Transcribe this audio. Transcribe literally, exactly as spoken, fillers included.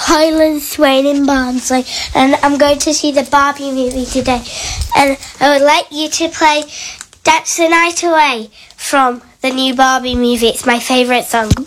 Highland Swain in Barnsley, and I'm going to see the Barbie movie today. And I would like you to play Dance the Night Away from the new Barbie movie. It's my favourite song.